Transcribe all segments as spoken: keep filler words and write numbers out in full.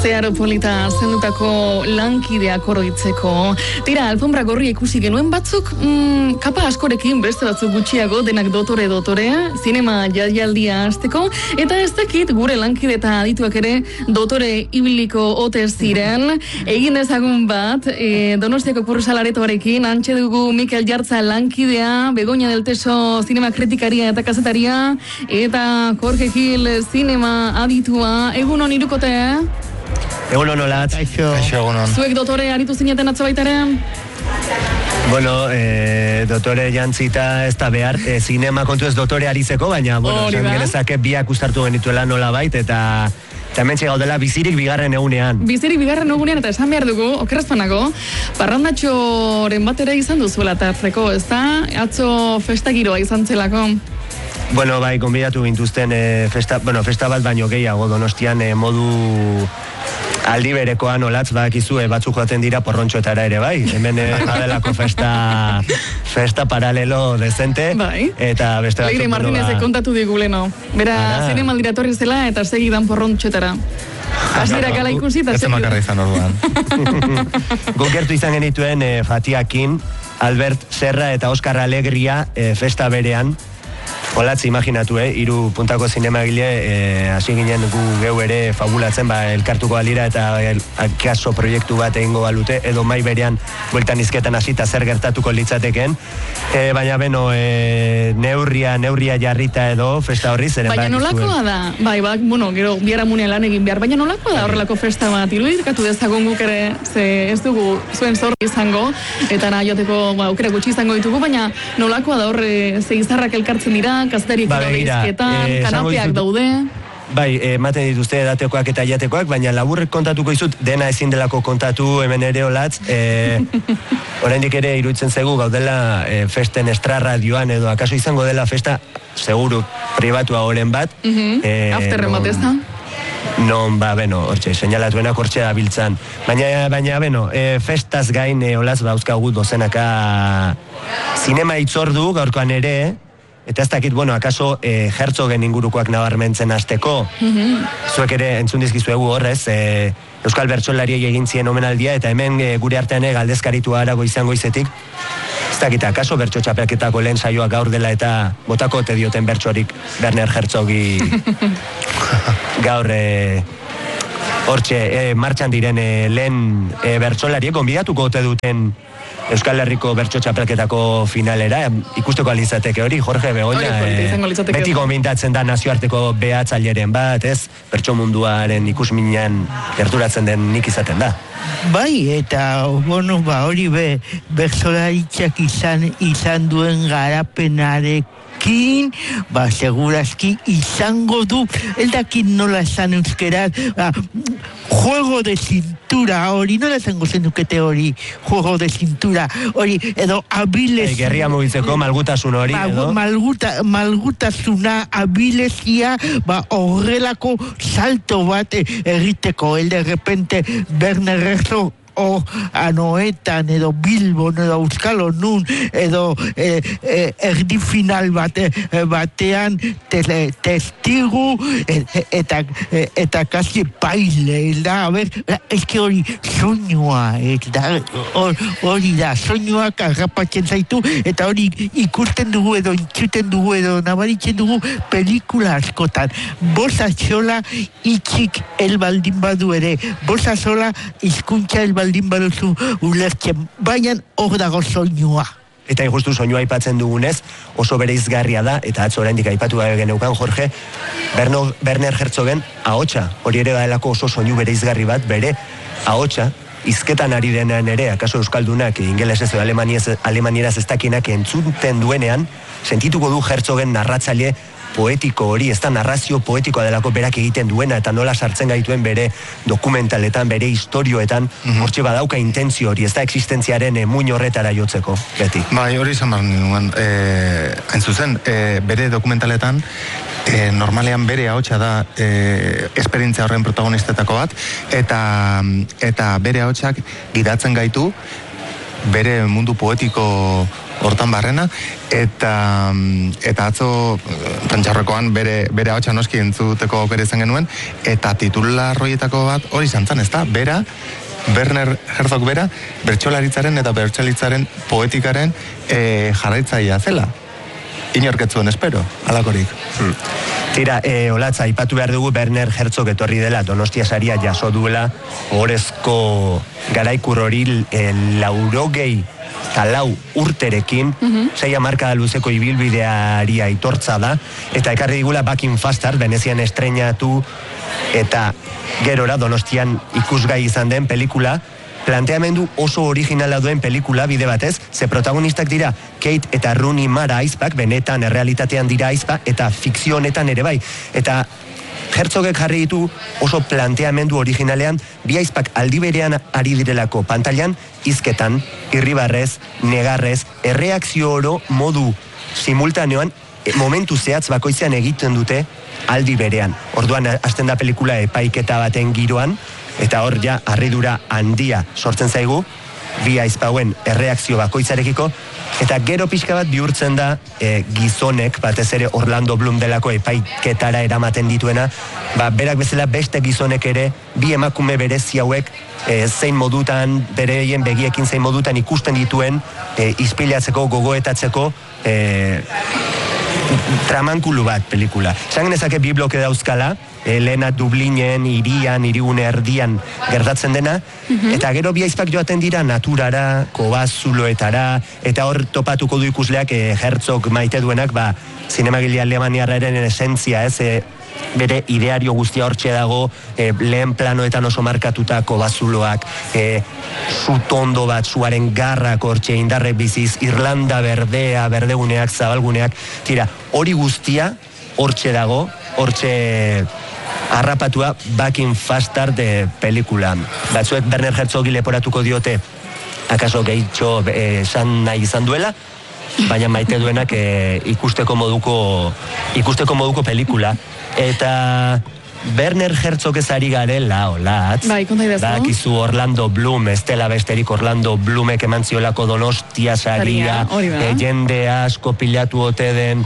Zeharo polita zendutako lankideak oroitzeko. Tira, alfombra gorria ikusi genuen batzuk, mm, kapa askorekin, beste batzuk gutxiago, denak dotore dotorea, zinema jaialdia hasteko, eta ez dakit gure lankide eta adituak ere dotore ibiliko ote ziren. Egin ezagun bat, e, Donostiako Kursalaretoarekin, antxe dugu Mikel Jartza lankidea, Begoña del Teso zinema kritikaria eta kazetaria, eta Jorge Gil zinema aditua. Egun hon irukote? Egun hon olatz. Kaixo, egun hon. Zuek dotore aritu zineten atzo baitaren? Bueno, eh, dotore jantzita ez da behar, eh, zinema kontu ez dotore arizeko, baina, bueno, esan genezake biak ustartu genituela nola bait, eta eta hementxe gaudela bizirik bigarren egunean. Bizirik bigarren egunean, eta esan behar dugu, okerrazpanago, parrandatxoren batera izan duzuela tartzeko, ez da? Atzo festagiroa izan zelako. Bueno, bai, gonbidatu gintuzten e, festa, bueno, festa bat baino gehiago Donostian e, modu aldi berekoan olatz, badakizu, e, batzuk joaten dira porrontxoetara ere, bai. Hemen e, badelako festa festa paralelo dezente. Bai. Eta beste batzuk... Leire Martinezek kontatu diguleno. Bera, zinema aldiratorri zela eta segidan porrontxoetara. Hasira gala ikusi eta segidan. Ez emakarra izan orduan. Gokertu izan genituen e, Fatiakin, Albert Serra eta Oskar Alegria e, festa berean. Olatz, imaginatu, eh, iru puntako zinemagile, eh, hasi ginen gu geu ere fabulatzen, ba, elkartuko alira eta el, akaso proiektu bat egingo balute, edo mai berean bueltan izketan hasita zer gertatuko litzateken, eh, baina beno, eh, neurria, neurria jarrita edo festa horri zeren. Baina nolakoa da, bai, bak, bueno, gero biara munean lan egin behar, baina nolakoa da horrelako festa bat, irudikatu dezagun guk ere, ze ez dugu zuen zorri izango, eta nahi joteko, ba, aukera gutxi izango ditugu, baina nolakoa da horre ze izarrak elkartzen dira, kazterik ba, izketan, eh, kanapeak daude. Bai, ematen dituzte edatekoak eta jatekoak, baina laburrek kontatuko izut, dena ezin delako kontatu hemen ere olatz, e, oraindik ere iruditzen zegu gaudela e, festen estrarradioan edo akaso izango dela festa, seguru, pribatua oren bat. Uh-huh. e, Afterren bat ez da? Non, ba, beno, hortxe, seinalatuenak hortxe da biltzan. Baina, baina, beno, e, festaz gain, e, olaz, bauzkagu dozenaka zinema itzordu, gaurkoan ere, eta ez dakit, bueno, akaso e, Herzogen ingurukoak nabarmentzen hasteko. Mm-hmm. Zuek ere entzun dizkizuegu horrez, e, Euskal Bertsolariei egin zien omenaldia, eta hemen e, gure artean galdezkaritu arago izango izetik. Ez dakit, akaso bertso txapelketako lehen saioak gaur dela eta botako ote dioten bertsorik Werner Herzogi gaur e, hortxe e, martxan diren e, lehen e, bertsolariek gonbidatuko ote duten Euskal Herriko bertso txapelketako finalera, ikusteko alizateke hori, Jorge Begoña, e, beti gomindatzen da nazioarteko behatzaileren bat, ez? Bertso munduaren ikusminean gerturatzen den nik izaten da. Bai, eta, bueno, ba, hori be, bertsolaritzak izan, izan duen garapenarek, ba, segurazki izango du, eldakit nola esan euskeraz, ba, juego de cintura hori, nola esango zenukete hori, juego de cintura hori, edo abilez... Hey, gerria mugitzeko malgutasun hori, ba, edo? Malguta, malgutasuna, abilezia, ba, horrelako salto bat egiteko, el de repente, Werner Herzog, o Anoetan edo Bilbon edo Euskalo nun edo eh, eh, erdi final bate, batean te, testigu et, eta et, eta kasi paile da, a ber, eske hori soinua eta hori da, soinuak arrapatzen zaitu eta hori ikusten dugu edo entzuten dugu edo nabaritzen dugu pelikula askotan. Bosa sola itxik elbaldin badu ere, bosa sola hizkuntza elbaldin baldin baduzu ulertzen, baina hor dago soinua. Eta justu soinua aipatzen dugunez, oso bereizgarria da, eta atzo oraindik aipatu gabe geneukan, Jorge, Berno, Werner Herzogen ahotsa, hori ere badelako oso soinu bereizgarri bat, bere ahotsa, hizketan ari denean ere, akaso euskaldunak, ingelesez edo alemanieraz ez dakinak entzuten duenean, sentituko du Herzogen narratzaile poetiko hori, ez da narrazio poetikoa delako berak egiten duena, eta nola sartzen gaituen bere dokumentaletan, bere historioetan, mm-hmm. hortxe badauka intentzio hori, ez da existentziaren e, muin horretara jotzeko, beti. Bai, hori izan behar nuen, e, hain zuzen, e, bere dokumentaletan, e, normalean bere ahotsa da e, esperientzia horren protagonistetako bat, eta, eta bere ahotsak gidatzen gaitu, bere mundu poetiko hortan barrena, eta eta atzo prentxaurrekoan bere, bere ahotsa noski entzuteko aukera izan genuen, eta titular horietako bat hori izan zen, ezta? Bera, Werner Herzog bera, bertsolaritzaren eta bertsolaritzaren poetikaren e, jarraitzailea zela. Inorketzuen espero, alakorik. Hmm. Tira, e, olatza, aipatu behar dugu Werner Herzog etorri dela, Donostia saria jaso duela, orezko garaikur hori e, laurogei talau urterekin, mm-hmm. sei hamarkada luzeko ibilbideari aitortza da, eta ekarri digula Back in Faster, Venezian estreinatu, eta gerora Donostian ikusgai izan den pelikula, planteamendu oso originala duen pelikula bide batez, ze protagonistak dira Kate eta Rooney Mara aizpak, benetan errealitatean dira aizpa, eta fikzio honetan ere bai. Eta Herzogek jarri ditu oso planteamendu originalean, bi aizpak aldi berean ari direlako pantailan, hizketan, irribarrez, negarrez, erreakzio oro modu simultaneoan, momentu zehatz bakoitzean egiten dute aldi berean. Orduan, hasten da pelikula epaiketa baten giroan, eta hor ja harridura handia sortzen zaigu, bi aizpauen erreakzio bakoitzarekiko, eta gero pixka bat bihurtzen da e, gizonek, batez ere Orlando Bloom delako epaiketara eramaten dituena, ba, berak bezala beste gizonek ere, bi emakume berezi hauek e, zein modutan, bereien begiekin zein modutan ikusten dituen, e, ispilatzeko, gogoetatzeko, e, tramankulu bat pelikula. Esan genezake bi bloke dauzkala, Elena Dublinen, irian, irigune erdian gertatzen dena, mm-hmm. eta gero bi aizpak joaten dira naturara, kobazuloetara, eta hor topatuko du ikusleak e, Herzog maite duenak, ba, zinemagile alemaniarraren esentzia, ez, e, bere ideario guztia hortxe dago, e, lehen planoetan oso markatuta kobazuloak, e, zutondo bat, zuaren garrak hortxe, indarrek biziz, Irlanda berdea, berdeguneak, zabalguneak, tira, hori guztia hortxe dago, hortxe harrapatua Back in Faster de pelikula. Batzuek Werner Herzogi leporatuko diote akaso gehitxo esan nahi izan duela, baina maite duenak e, ikusteko moduko ikusteko moduko pelikula. Eta Werner Herzog ez ari garela, olatz. Bai, konta idazko. Bakizu Orlando Bloom, estela besterik Orlando Bloomek eman ziolako Donostia saria, e, jende asko pilatu ote den,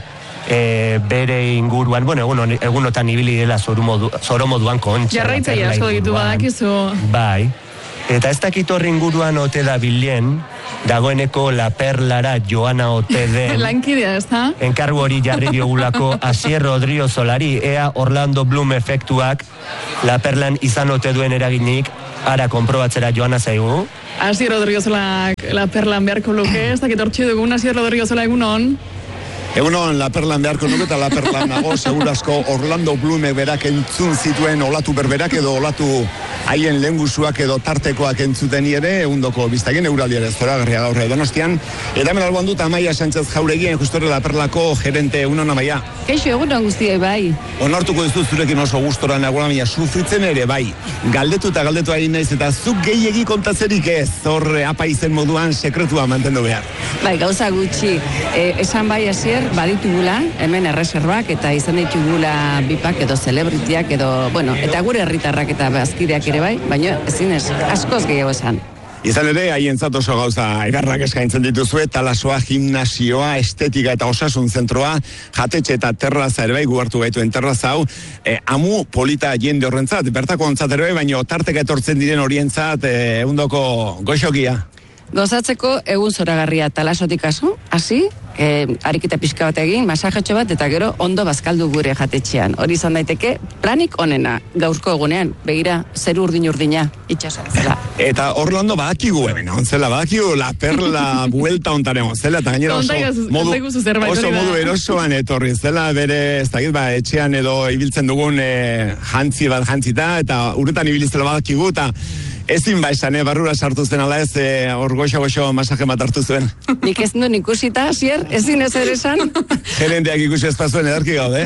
E, bere inguruan, bueno, egun, egunotan ibili dela zoromoduan kontxa. Jarraitzaia asko ditu badakizu. Bai. Eta ez dakit horri inguruan ote da bilen, dagoeneko La Perlara joana ote den. Lankidea, ez da? Enkargu hori jarri diogulako Asier Rodrigo Solari, ea Orlando Bloom efektuak La Perlan izan ote duen eraginik, ara konprobatzera joana zaigu. Asier Rodrigo Solak La Perlan beharko luke, ez dakit hortxe dugun Asier Rodrigo Sola egunon. Egunon, La Perlan beharko nuke eta La Perlan nago, segurasko Orlando Bloomek berak entzun zituen olatu berberak edo olatu haien lehengusuak edo tartekoak entzuten ere, egundoko biztagin euraldiare zora garria gaur Donostian. Eta hemen alboan dut Amaia Sánchez Jauregien, justore La Perlako gerente. Egunon, Amaia. Keixo, egunon guztiei bai. Onartuko dizu zurekin oso gustora nagoela, baina sufritzen ere bai. Galdetu eta galdetu ari naiz eta zuk gehiegi kontatzerik ez, hor apaizen moduan sekretua mantendu behar. Bai, gauza gutxi, e, esan bai hasier, baditugula, hemen erreserbak eta izan ditugula bipak edo celebritiak edo, bueno, eta gure herritarrak eta bazkideak ere bai, baina ezin ez, askoz gehiago esan. Izan ere, haientzat oso gauza egarrak eskaintzen dituzue, talasoa, gimnasioa, estetika eta osasun zentroa, jatetxe eta terraza ere bai, guartu gaituen terraza hau, e, amu polita jende horrentzat, bertako ontzat ere bai, baina tarteka etortzen diren horientzat, e, egundoko goxokia. Gozatzeko egun zoragarria talasotik asu, hasi, e, ariketa pixka bat egin, masajetxo bat, eta gero ondo bazkaldu gure jatetxean. Hori izan daiteke, planik onena, gaurko egunean, begira, zeru urdin-urdina, itxasoan zela. Eta Orlando badakigu hemen, ontzela, badakigu La Perla buelta ontaren ontzela, eta gainera oso modu, oso modu erosoan etorri zela, bere, ez dakit, ba, etxean edo ibiltzen dugun e, jantzi bat jantzita, eta uretan ibilizela badakigu, eta ezin ba esan, eh, barrura sartu zen ala ez, eh, hor goxo-goxo masaje bat hartu zuen. Nik ez duen ikusita, Asier, ezin ez ere esan. Gerendeak ikusi espazuen edarki gaude.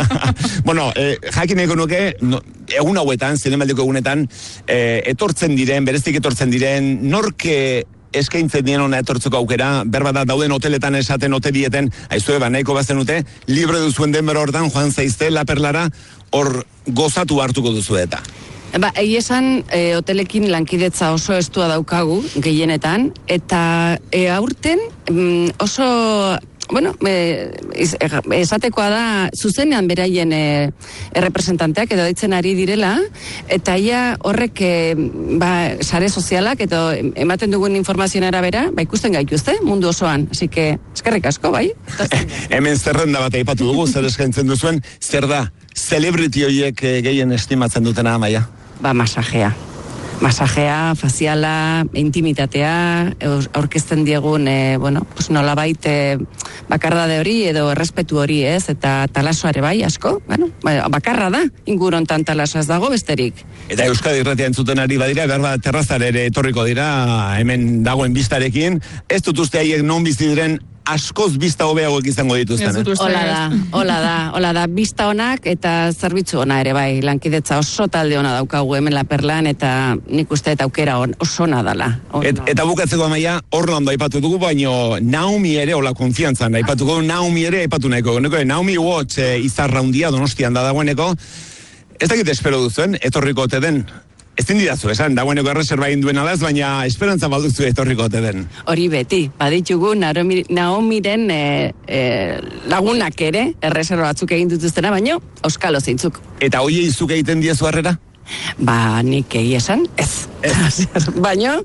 Bueno, eh, jakin eko nuke, no, egun hauetan, zinemaldiko egunetan, eh, etortzen diren, berezik etortzen diren, norke eskaintzen dien ona etortzeko aukera, berbada dauden hoteletan esaten hotelieten, aizue ba nahiko bazenute, libre duzuen denbora hortan, joan zaizte, La Perlara, hor gozatu hartuko duzu eta. Ba, egi esan, e, hotelekin lankidetza oso estua daukagu, gehienetan, eta e, aurten mm, oso, bueno, e, esatekoa da, zuzenean beraien e, errepresentanteak edo ditzen ari direla, eta ia horrek e, ba, sare sozialak edo ematen dugun informazioen arabera, ba, ikusten gaituzte mundu osoan, así que, eskerrik asko, bai? Hemen zerrenda bat aipatu dugu, zer eskaintzen duzuen, zer da, celebrity horiek gehien estimatzen dutena, Amaia? Ba, masajea. Masajea, faziala, intimitatea, aurkezten diegun, e, bueno, pues nolabait e, bakardade hori edo errespetu hori, ez? Eta talasoare bai, asko, bueno, bakarra da, ingurontan talaso ez dago besterik. Eta Euskadi Irratia entzuten ari badira, behar bat terrazare ere etorriko dira, hemen dagoen bistarekin, ez dut uste haiek non bizi diren askoz bista hobeagoek izango dituzten, eh? Hola da, hola da, hola da, bista onak eta zerbitzu ona ere bai, lankidetza oso talde ona daukagu hemen La Perlan eta nik uste eta aukera on, oso ona dala. Et, eta bukatzeko, Amaia, Orlando aipatu dugu, baino Naomi ere, hola konfiantzan aipatuko, Naomi ere aipatu nahiko, Naomi Watts e, izarra hundia Donostian da dagoeneko, ez dakit espero duzuen, etorriko ote den. Ezin didazu, esan, dagoeneko erreserba egin duen alaz, baina esperantza balduzu etorriko ote den. Hori beti, baditugu Naomiren e, e, lagunak ere, erreserba batzuk egin dituztena, baino, auskalo zeintzuk. Eta hoiei zuk egiten diezu harrera? Ba, nik egi esan, ez. baino,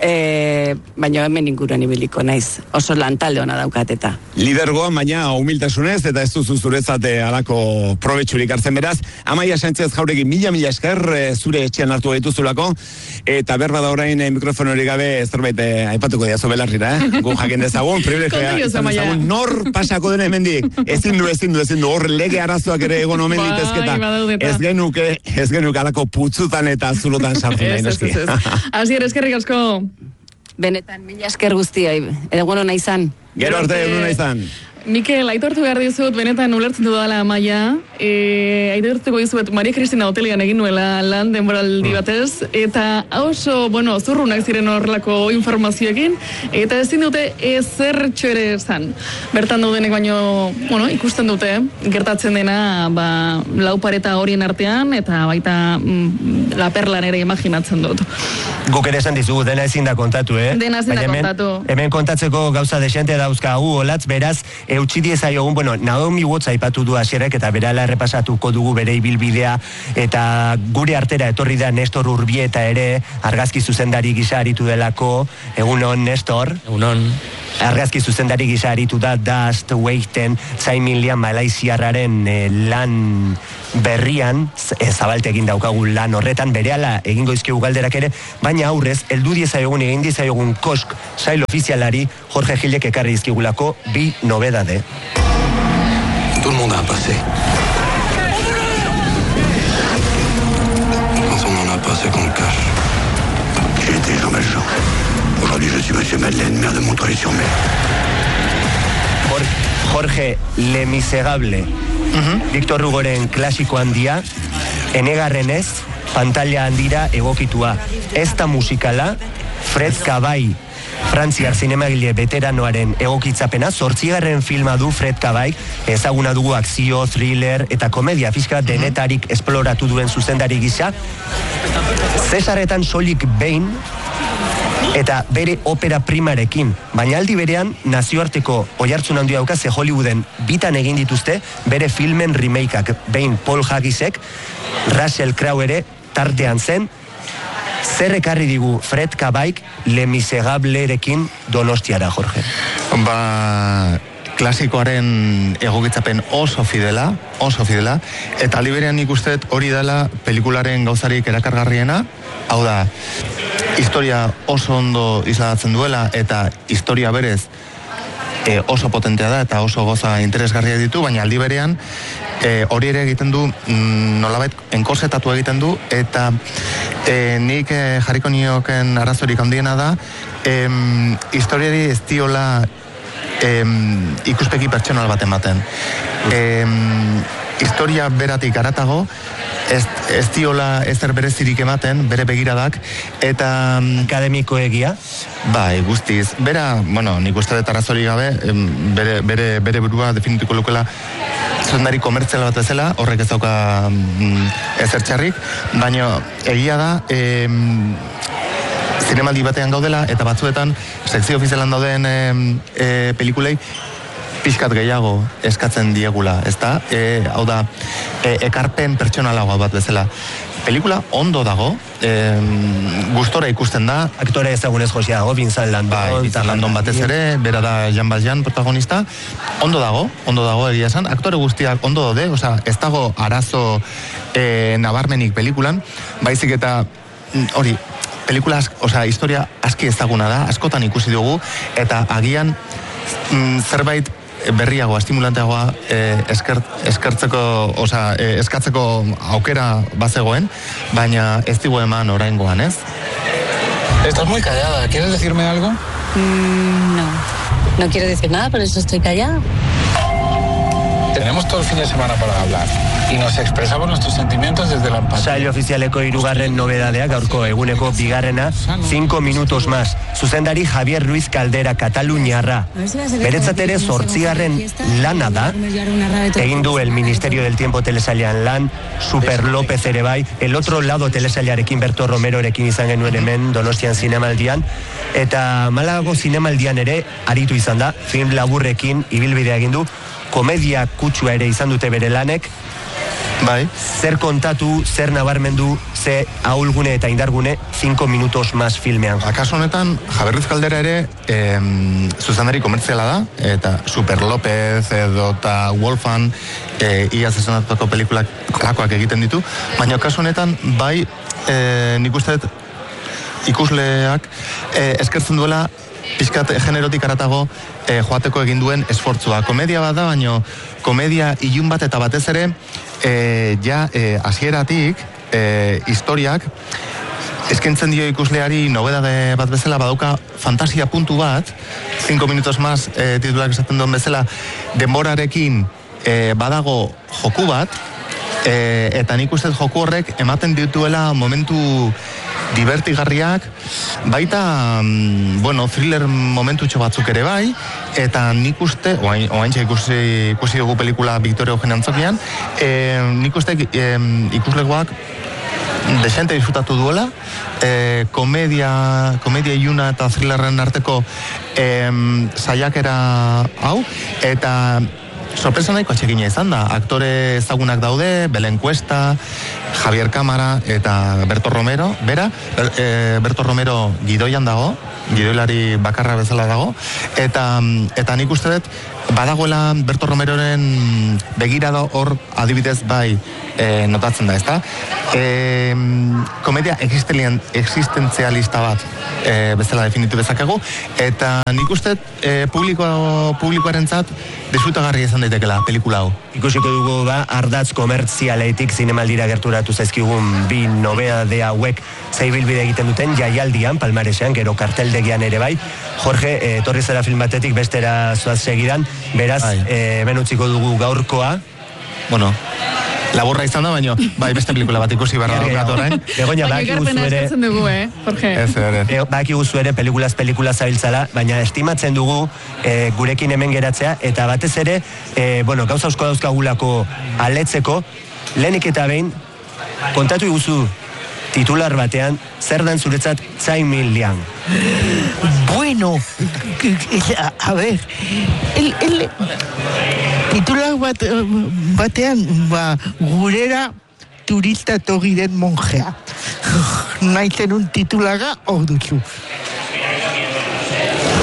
e, baino hemen inguruan ibiliko naiz. Oso lantalde ona daukateta. Lidergoan, baina humiltasunez, eta ez duzu zurezate alako probetxurik hartzen beraz. Amaia Sánchez Jauregi, mila mila esker zure etxean hartu dituzulako, eta berba da orain mikrofono hori gabe zerbait eh, aipatuko diazu belarrira, eh? Gu jakin dezagun, privilegioa izan dezagun, nor pasako den hemendik, ezin du, ezin du, ezin du, hor lege arazoak ere egon omen ditezketa. Ez genuke, ez genuke alako putzutan eta zulotan sartu nahi noski. Asier, eskerrik asko. Benetan, mila esker guztioi, edo gono nahi zan. Gero arte, egun nahi zan. Mikel, aitortu behar dizut, benetan ulertzen dudala Amaia, e, aitortuko dizuet Maria Cristina hotelean egin nuela lan denboraldi batez, eta oso, bueno, zurrunak ziren horrelako informazioekin, eta ezin dute ezertxo ere esan. Bertan daudenek baino, bueno, ikusten dute, gertatzen dena, ba, lau pareta horien artean, eta baita mm, La Perlan ere imaginatzen dut. Guk ere esan dizugu, dena ezin da kontatu, eh? Dena ezin da kontatu. Hemen kontatzeko gauza desente dauzkagu, olatz, beraz, eutxi diezaiogun, bueno, Naomi Watts aipatu du hasierek eta berala errepasatuko dugu bere ibilbidea, eta gure artera etorri da Nestor Urbieta ere, argazki zuzendari gisa aritu delako. Egunon, Nestor? Egunon. Argazki zuzendari gisa aritu da Dust, Weiten, Zaimilian Malaisiarraren eh, lan berrian, e, zabaltegin daukagu lan horretan, berehala egingo izkigu galderak ere, baina aurrez, heldu diezaiogun egin diezaiogun kosk sail ofizialari Jorge Gilek ekarri izkigulako bi nobedade. Tout le monde a un passé. Quand on n'en a pas, c'est qu'on le cache. J'ai été Jean Valjean. Aujourd'hui, je suis Monsieur Madeleine, maire de Montreuil-sur-Mer. Jorge Le Miserable. Uh-huh. Victor Hugoren klasiko handia, enegarrenez, pantalla handira egokitua. Ez da musikala, Fred Cabai, frantziar zinemagile veteranoaren egokitzapena, zortzigarren filma du Fred Cabai, ezaguna dugu akzio, thriller eta komedia fiska denetarik esploratu duen zuzendari gisa. Zesaretan soilik behin, eta bere opera primarekin, baina aldi berean nazioarteko oihartzun handia dauka, ze Hollywooden bitan egin dituzte bere filmen remakeak, behin Paul Haggisek, Russell Crowe ere tartean zen. Zer ekarri digu Fred Cabaik Le Miserablerekin Donostiara, Jorge? Ba, klasikoaren egokitzapen oso fidela, oso fidela, eta aldi berean nik usteet hori dela pelikularen gauzarik erakargarriena, hau da, historia oso ondo isladatzen duela, eta historia berez e, oso potentea da, eta oso goza interesgarria ditu, baina aldi berean e, hori ere egiten du, mm, nolabait enkorsetatu egiten du, eta e, nik e, jarriko nioken arazorik handiena da, e, historiari ez diola e, ikuspegi pertsonal bat ematen. E, historia beratik aratago, ez, ez diola ezer berezirik ematen, bere begiradak, eta... Akademiko egia? Bai, guztiz. Bera, bueno, nik uste dut arrazori gabe, bere, bere, bere burua definituko lukela zuzendari komertzial bat ezela, horrek ez dauka mm, ezer txarrik, baina egia da, em, zinemaldi batean gaudela, eta batzuetan, sekzio ofizialan dauden e, e, pelikulei, pixkat gehiago eskatzen diegula, ezta? E, hau da, e, ekarpen pertsonalagoa bat bezala. Pelikula ondo dago, e, gustora ikusten da. Aktore ezagunez josia dago, Vincent Landon. Bai, Vincent Landon batez ere, bera da Jean Valjean protagonista. Ondo dago, ondo dago egia esan. Aktore guztiak ondo daude, osea, ez dago arazo e, nabarmenik pelikulan, baizik eta hori, pelikula, osea, historia aski ezaguna da, askotan ikusi dugu, eta agian mm, zerbait berriagoa, estimulanteagoa eh, eskert, eskertzeko, oza, eh, eskatzeko aukera bazegoen, baina ez digu eman oraingoan, ez? Estás muy callada, ¿quieres decirme algo? Mm, no, no quiero decir nada, por eso estoy callada. Tenemos todo el fin de semana para hablar y nos expresamos nuestros sentimientos desde la empatía. Sail ofizialeko hirugarren nobedadea gaurko eguneko bigarrena, cinco minutos más. Zuzendari Javier Ruiz Caldera Kataluniarra. Beretzat ere zortzigarren lana da. Egin du el Ministerio del Tiempo telesailean lan, Super López ere bai, El Otro Lado telesailarekin Berto Romerorekin izan genuen hemen Donostian zinemaldian, eta Malagago zinemaldian ere aritu izan da, film laburrekin ibilbidea egin du, komedia kutsua ere izan dute bere lanek. Bai. Zer kontatu, zer nabarmendu, ze ahulgune eta indargune cinco minutos más filmean. Akaso honetan, Javier Ruiz Caldera ere em, zuzendari komertziala da, eta Super López edo eta Wolfan e, iaz esanatuko pelikulak lakoak egiten ditu, baina akaso honetan bai e, nik uste dut ikusleak e, eskertzen duela pizkat generotik aratago e, joateko egin duen esfortzua. Komedia bat da, baina komedia ilun bat eta batez ere e, ja e, hasieratik e, historiak eskentzen dio ikusleari nobedade bat bezala badauka fantasia puntu bat, cinco minutos más e, titulak esaten duen bezala, denborarekin e, badago joku bat, e, eta nik uste joku horrek ematen dituela momentu divertigarriak, baita, bueno, thriller momentutxo batzuk ere bai, eta nik uste, oain, oaintxe ikusi, ikusi dugu pelikula Victoria Eugenia Antzokian, e, nik uste e, ikuslegoak desente disfrutatu duela, e, komedia, komedia iluna eta thrillerren arteko e, saiakera hau, eta sorpresa nahiko atxekina izan da. Aktore ezagunak daude, Belen Cuesta, Javier Cámara eta Berto Romero, bera, e, Berto Romero gidoian dago, gidoilari bakarra bezala dago, eta, eta nik uste dut, badagoela Berto Romeroren begirada hor adibidez bai e, notatzen da, ezta? E, komedia existentzialista bat e, bezala definitu bezakegu, eta nik uste e, publiko, publikoarentzat disfrutagarri izan daitekela pelikula hau. Ikusiko dugu ba, ardatz komertzialetik zinemaldira gerturatu zaizkigun bi nobedade hauek zeibilbide egiten duten jaialdian, palmaresean, gero karteldegian ere bai. Jorge, e, torri zera film batetik bestera zoaz segidan, beraz, e, hemen utziko dugu gaurkoa. Bueno, laburra izan da, baina bai beste pelikula bat ikusi barra daukat orain. Begoña, baki guzu ere... dugu, eh, Jorge? Ez, ere. E, baki guzu ere pelikulaz pelikula zabiltzala, baina estimatzen dugu e, gurekin hemen geratzea, eta batez ere, e, bueno, gauza eusko dauzkagulako aletzeko, lehenik eta behin, kontatu iguzu titular batean, zer dan zuretzat Tsai Ming Liang? Bueno, a, a ver, el, el titular bat, batean, ba, gurera turista togiren monjea. Naizen un titulara hor duzu.